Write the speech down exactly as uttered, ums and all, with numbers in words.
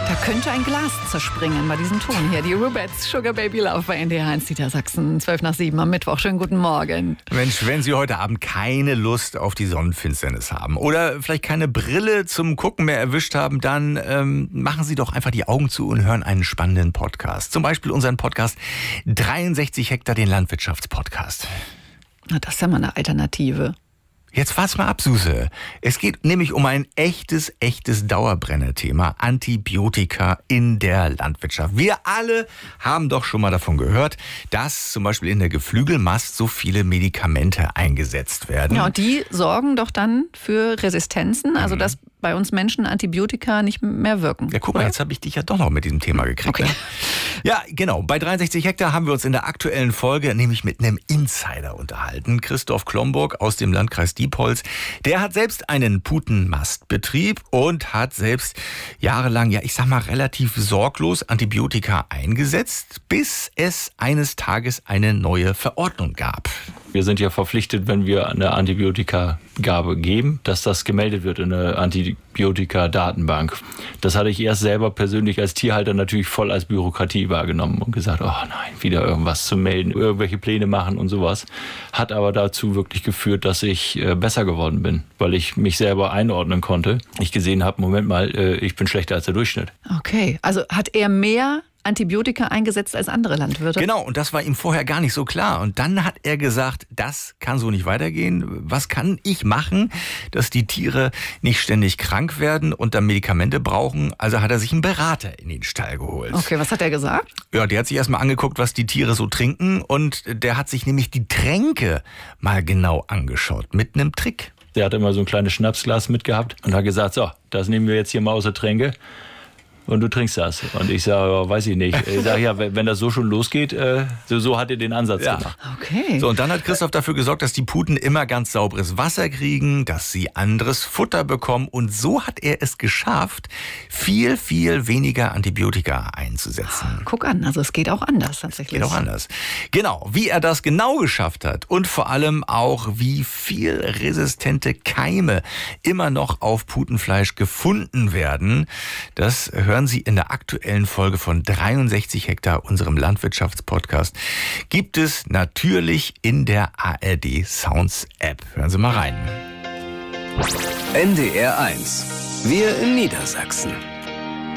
Da könnte ein Glas zerspringen bei diesem Ton hier. Die Rubettes, Sugar Baby Love bei N D R eins Niedersachsen. zwölf nach sieben am Mittwoch. Schönen guten Morgen. Mensch, wenn Sie heute Abend keine Lust auf die Sonnenfinsternis haben oder vielleicht keine Brille zum Gucken mehr erwischt haben, dann ähm, machen Sie doch einfach die Augen zu und hören einen spannenden Podcast. Zum Beispiel unseren Podcast dreiundsechzig Hektar, den Landwirtschaftspodcast. Na, das ist ja mal eine Alternative. Jetzt fahr's mal ab, Suse. Es geht nämlich um ein echtes, echtes Dauerbrenner-Thema. Antibiotika in der Landwirtschaft. Wir alle haben doch schon mal davon gehört, dass zum Beispiel in der Geflügelmast so viele Medikamente eingesetzt werden. Ja, und die sorgen doch dann für Resistenzen, also dass bei uns Menschen Antibiotika nicht mehr wirken. Ja, guck mal, oder? jetzt habe ich dich ja doch noch mit diesem Thema gekriegt. Okay. Ne? Ja, genau. Bei dreiundsechzig Hektar haben wir uns in der aktuellen Folge nämlich mit einem Insider unterhalten. Christoph Klomburg aus dem Landkreis Diepholz. Der hat selbst einen Putenmastbetrieb und hat selbst jahrelang, ja, ich sag mal, relativ sorglos Antibiotika eingesetzt, bis es eines Tages eine neue Verordnung gab. Wir sind ja verpflichtet, wenn wir eine Antibiotikagabe geben, dass das gemeldet wird in eine Antibiotika-Datenbank. Das hatte ich erst selber persönlich als Tierhalter natürlich voll als Bürokratie wahrgenommen und gesagt, oh nein, wieder irgendwas zu melden, irgendwelche Pläne machen und sowas. Hat aber dazu wirklich geführt, dass ich besser geworden bin, weil ich mich selber einordnen konnte. Ich gesehen habe, Moment mal, ich bin schlechter als der Durchschnitt. Okay, also hat er mehr Antibiotika eingesetzt als andere Landwirte? Genau, und das war ihm vorher gar nicht so klar. Und dann hat er gesagt, das kann so nicht weitergehen. Was kann ich machen, dass die Tiere nicht ständig krank werden und dann Medikamente brauchen? Also hat er sich einen Berater in den Stall geholt. Okay, was hat er gesagt? Ja, der hat sich erstmal angeguckt, was die Tiere so trinken. Und der hat sich nämlich die Tränke mal genau angeschaut mit einem Trick. Der hat immer so ein kleines Schnapsglas mitgehabt und hat gesagt, so, das nehmen wir jetzt hier mal aus der Tränke. Und du trinkst das. Und ich sage, ja, weiß ich nicht. Ich sage, ja, wenn das so schon losgeht, äh, so, so hat er den Ansatz ja. gemacht. Okay. So, und dann hat Christoph dafür gesorgt, dass die Puten immer ganz sauberes Wasser kriegen, dass sie anderes Futter bekommen. Und so hat er es geschafft, viel, viel weniger Antibiotika einzusetzen. Guck an, also es geht auch anders tatsächlich. Geht auch anders. Genau, wie er das genau geschafft hat und vor allem auch, wie viel resistente Keime immer noch auf Putenfleisch gefunden werden, das hören Sie in der aktuellen Folge von dreiundsechzig Hektar, unserem Landwirtschaftspodcast. Gibt es natürlich in der A R D Sounds App. Hören Sie mal rein. N D R eins. Wir in Niedersachsen.